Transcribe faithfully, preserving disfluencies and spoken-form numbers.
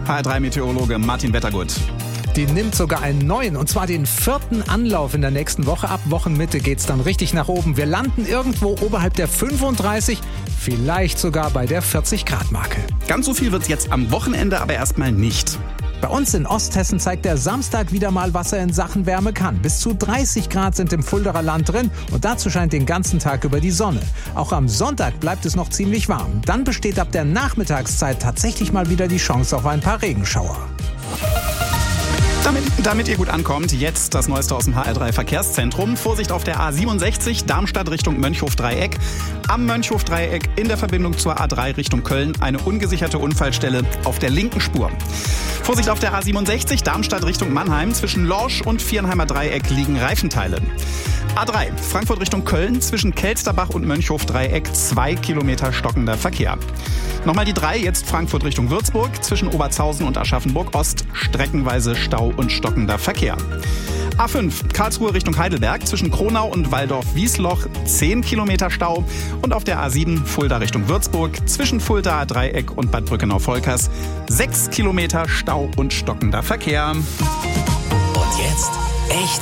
H R drei Meteorologe Martin Wettergut. Die nimmt sogar einen neuen, und zwar den vierten Anlauf in der nächsten Woche. Ab Wochenmitte geht's dann richtig nach oben. Wir landen irgendwo oberhalb der fünfunddreißig, vielleicht sogar bei der vierzig Grad Marke. Ganz so viel wird's jetzt am Wochenende aber erstmal nicht. Bei uns in Osthessen zeigt der Samstag wieder mal, was er in Sachen Wärme kann. Bis zu dreißig Grad sind im Fuldaer Land drin und dazu scheint den ganzen Tag über die Sonne. Auch am Sonntag bleibt es noch ziemlich warm. Dann besteht ab der Nachmittagszeit tatsächlich mal wieder die Chance auf ein paar Regenschauer. Damit, damit ihr gut ankommt, jetzt das Neueste aus dem H R drei Verkehrszentrum. Vorsicht auf der A siebenundsechzig, Darmstadt Richtung Mönchhof-Dreieck. Am Mönchhof-Dreieck in der Verbindung zur A drei Richtung Köln eine ungesicherte Unfallstelle auf der linken Spur. Vorsicht auf der A siebenundsechzig, Darmstadt Richtung Mannheim. Zwischen Lorsch und Viernheimer Dreieck liegen Reifenteile. A drei, Frankfurt Richtung Köln. Zwischen Kelsterbach und Mönchhof-Dreieck zwei Kilometer stockender Verkehr. Nochmal die drei, jetzt Frankfurt Richtung Würzburg. Zwischen Obertshausen und Aschaffenburg-Ost streckenweise Stau und stockender Verkehr. A fünf, Karlsruhe Richtung Heidelberg. Zwischen Kronau und Waldorf-Wiesloch zehn Kilometer Stau. Und auf der A sieben, Fulda Richtung Würzburg. Zwischen Fuldaer Dreieck und Bad Brückenau-Volkers sechs Kilometer Stau und stockender Verkehr. Und jetzt echt